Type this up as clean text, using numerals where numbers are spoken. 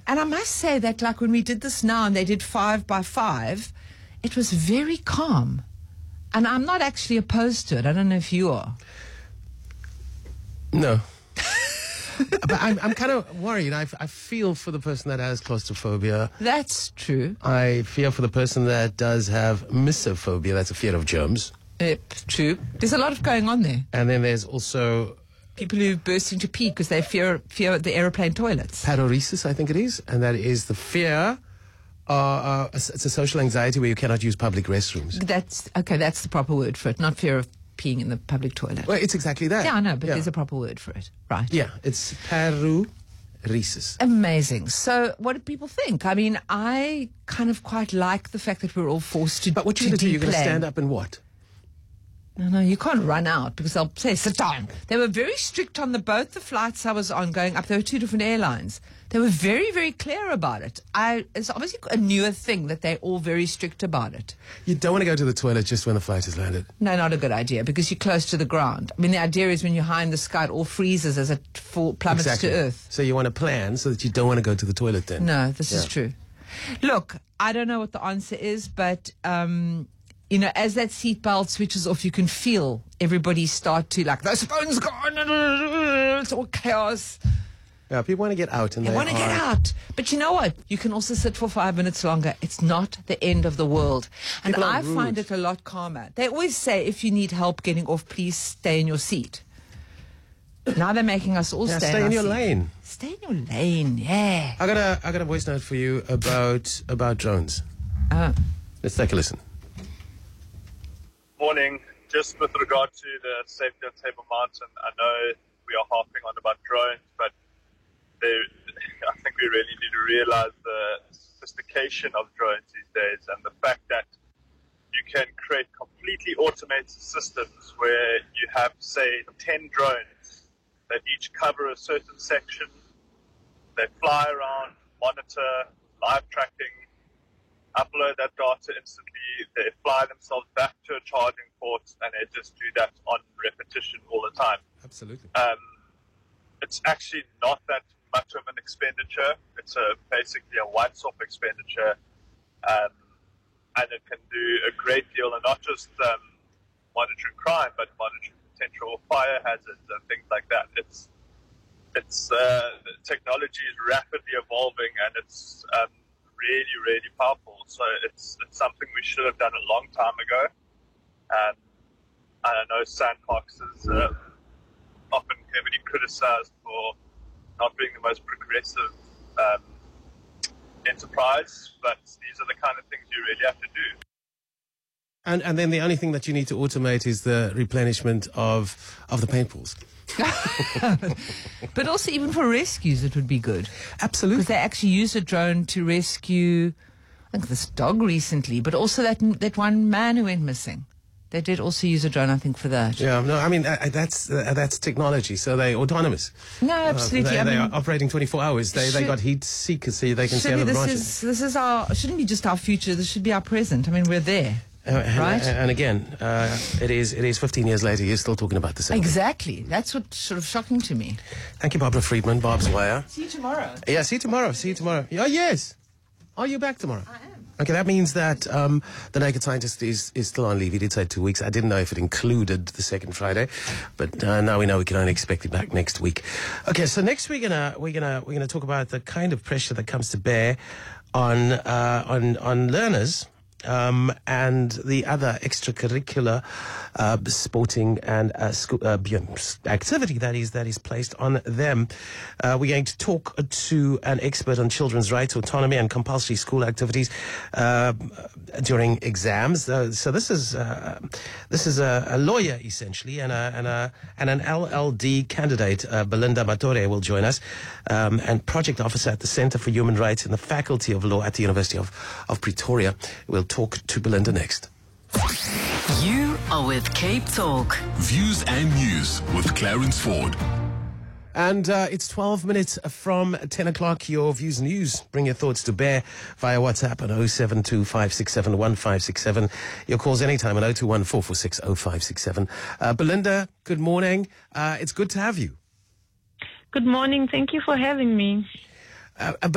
And I must say that, like, when we did this now and they did 5 by 5, it was very calm. And I'm not actually opposed to it. I don't know if you are. No. But I'm kind of worried. I feel for the person that has claustrophobia. That's true. I fear for the person that does have misophobia. That's a fear of germs. True. There's a lot of going on there. And then there's also people who burst into pee because they fear the aeroplane toilets. Paresis, I think it is. And that is the fear. It's a social anxiety where you cannot use public restrooms. That's the proper word for it, not fear of peeing in the public toilet. Well, it's exactly that. Yeah, I know, but there's a proper word for it. Right. Yeah, it's paresis. Amazing. So what do people think? I mean, I kind of quite like the fact that we're all forced to. But what you're going to do, you're going to stand up and what? No, you can't run out because they'll say, sit down. They were very strict on both the flights I was on going up. There were 2 different airlines. They were very, very clear about it. It's obviously a newer thing that they're all very strict about it. You don't want to go to the toilet just when the flight has landed. No, not a good idea because you're close to the ground. I mean, the idea is when you're high in the sky, it all freezes as it plummets to Earth. So you want to plan so that you don't want to go to the toilet then. No, this is true. Look, I don't know what the answer is, but... as that seatbelt switches off, you can feel everybody start to, like, those phones gone, it's all chaos. Yeah, people want to get out. They want to get out. But you know what? You can also sit for 5 minutes longer. It's not the end of the world. And I find it a lot calmer. They always say, if you need help getting off, please stay in your seat. Now they're making us all stay in your lane. Stay in your lane, yeah. I got a voice note for you about drones. Let's take a listen. Morning. Just with regard to the safety on Table Mountain, I know we are harping on about drones, but I think we really need to realize the sophistication of drones these days and the fact that you can create completely automated systems where you have, say, 10 drones that each cover a certain section. They fly around, monitor, live tracking, upload that data instantly, they fly themselves back to a charging port, and they just do that on repetition all the time. Absolutely. It's actually not that much of an expenditure. It's basically a once-off expenditure, and it can do a great deal, and not just monitoring crime, but monitoring potential fire hazards and things like that. The technology is rapidly evolving, and it's really, really powerful. So it's something we should have done a long time ago. And I know Sandparks is often heavily criticized for not being the most progressive enterprise, but these are the kind of things you really have to do. And then the only thing that you need to automate is the replenishment of the paintballs. But also, even for rescues, it would be good. Absolutely. Because they actually used a drone to rescue, I think, this dog recently, but also that one man who went missing. They did also use a drone, I think, for that. Yeah, no, I mean, that's technology, so they're autonomous. No, absolutely. They are operating 24 hours. They got heat seekers, so they can see other branches. This is shouldn't be just our future, this should be our present. I mean, we're there. Right? And again, it is 15 years later, you're still talking about the same Exactly. Thing. That's what's sort of shocking to me. Thank you, Barbara Friedman, Barb's Wire. See you tomorrow. Yeah, see you tomorrow. Oh, yes. Are you back tomorrow? I am. Okay, that means that the Naked Scientist is still on leave. He did say 2 weeks. I didn't know if it included the second Friday, but now we know we can only expect it back next week. Okay, so next we're gonna talk about the kind of pressure that comes to bear on learners. And the other extracurricular sporting and school, activity that is placed on them. We're going to talk to an expert on children's rights, autonomy, and compulsory school activities during exams. So this is a lawyer essentially, and an LLD candidate. Belinda Matore will join us, and project officer at the Centre for Human Rights in the Faculty of Law at the University of Pretoria. We'll talk to Belinda next. You are with Cape Talk. Views and news with Clarence Ford. And it's 12 minutes from 10 o'clock. Your views and news. Bring your thoughts to bear via WhatsApp on 0725671567. Your calls anytime on 0214460567. Belinda, good morning. It's good to have you. Good morning. Thank you for having me.